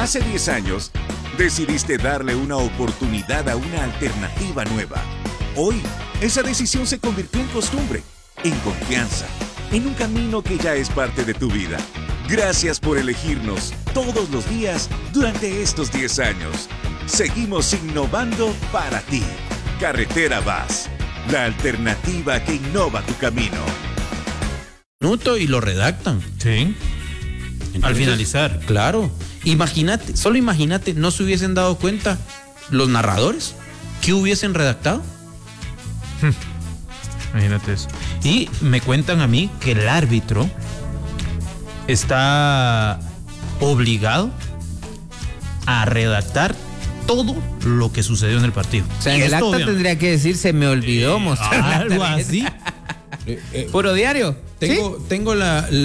Hace 10 años, decidiste darle una oportunidad a una alternativa nueva. Hoy, esa decisión se convirtió en costumbre, en confianza, en un camino que ya es parte de tu vida. Gracias por elegirnos todos los días durante estos 10 años. Seguimos innovando para ti. Carretera VAS, la alternativa que innova tu camino. Minuto y lo redactan. Sí. Entonces, Al finalizar. Claro. Imagínate, solo imagínate, no se hubiesen dado cuenta los narradores. ¿Qué hubiesen redactado? Imagínate eso. Y me cuentan a mí que el árbitro está obligado a redactar todo lo que sucedió en el partido. O sea, en el acta tendría que decir se me olvidó mostrar algo así. Puro diario. Tengo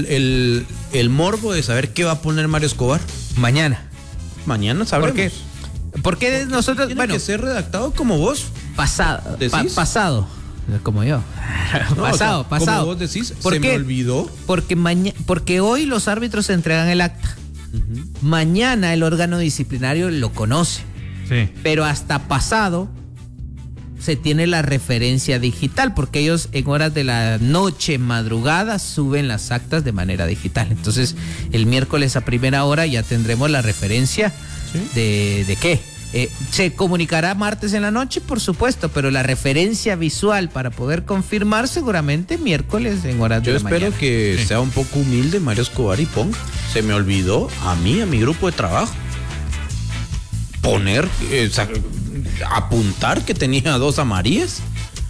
el morbo de saber qué va a poner Mario Escobar. Mañana Sabremos. ¿Por qué? Porque nosotros, Tiene que ser redactado como vos. pasado, ¿Decís? pasado, como yo. No, pasado. Como vos decís, ¿Por se qué? me olvidó. Porque hoy los árbitros entregan el acta. Mañana el órgano disciplinario lo conoce. Sí. Pero hasta pasado se tiene la referencia digital, porque ellos en horas de la noche, madrugada, suben las actas de manera digital. Entonces, el miércoles a primera hora ya tendremos la referencia. ¿Sí? ¿De qué? Se comunicará martes en la noche, por supuesto, pero la referencia visual para poder confirmar seguramente miércoles en horas de Yo la espero mañana. que sea un poco humilde Mario Escobar y ponga. Se me olvidó a mí, a mi grupo de trabajo, poner, apuntar que tenía 2 amarillas.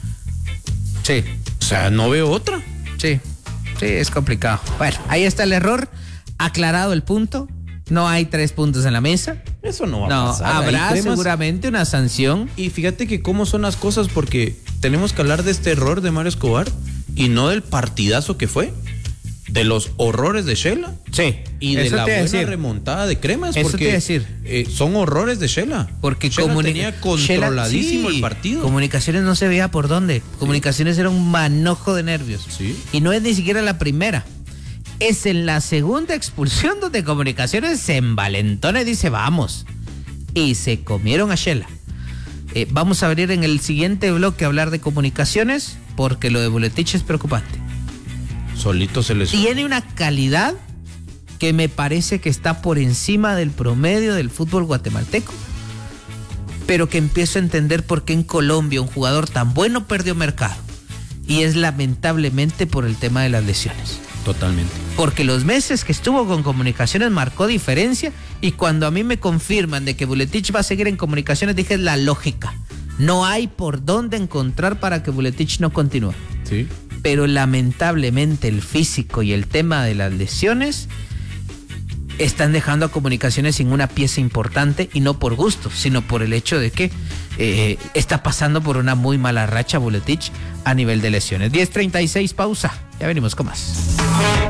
Sí, O sea, no veo otra. sí, es complicado. Bueno, ahí está el error, aclarado el punto. No hay 3 puntos en la mesa. Eso no va a No, pasar. habrá Hay temas- seguramente una sanción. Y fíjate que cómo son las cosas, porque tenemos que hablar de este error de Mario Escobar y no del partidazo que fue, de los horrores de Shela. Sí, Y de eso la te iba a buena decir. remontada de Cremas. Eso porque te iba a decir. son horrores de Shela. Porque Shela tenía controladísimo el partido. Comunicaciones no se veía por dónde. Comunicaciones era un manojo de nervios. Sí. Y no es ni siquiera la primera. Es en la segunda expulsión donde Comunicaciones se envalentona y dice vamos. Y se comieron a Shela. Vamos a venir en el siguiente bloque a hablar de Comunicaciones, porque lo de Buletich es preocupante. Solito se les... Tiene una calidad que me parece que está por encima del promedio del fútbol guatemalteco, pero que empiezo a entender por qué en Colombia un jugador tan bueno perdió mercado, y es lamentablemente por el tema de las lesiones. Totalmente. Porque los meses que estuvo con Comunicaciones marcó diferencia, y cuando a mí me confirman de que Buletich va a seguir en Comunicaciones, dije es la lógica. No hay por dónde encontrar para que Buletich no continúe. Sí. Pero lamentablemente el físico y el tema de las lesiones están dejando a Comunicaciones sin una pieza importante, y no por gusto, sino por el hecho de que está pasando por una muy mala racha Buletich a nivel de lesiones. 10:36, pausa. Ya venimos con más.